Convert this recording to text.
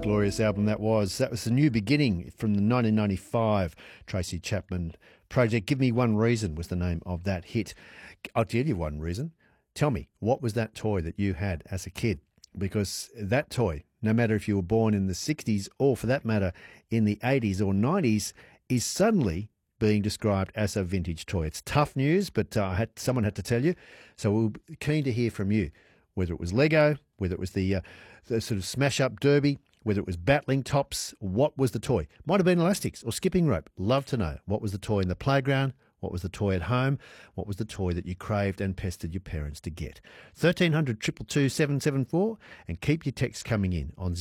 Glorious album that was. That was The New Beginning from the 1995 Tracy Chapman project. Give Me One Reason was the name of that hit. I'll tell you one reason. Tell me, what was that toy that you had as a kid? Because that toy, no matter if you were born in the 60s or for that matter in the 80s or 90s, is suddenly being described as a vintage toy. It's tough news, but someone had to tell you. So we're keen to hear from you, whether it was Lego, whether it was the sort of smash-up derby, whether it was battling tops. What was the toy? Might have been elastics or skipping rope. Love to know. What was the toy in the playground? What was the toy at home? What was the toy that you craved and pestered your parents to get? 1300 222 774, and keep your texts coming in on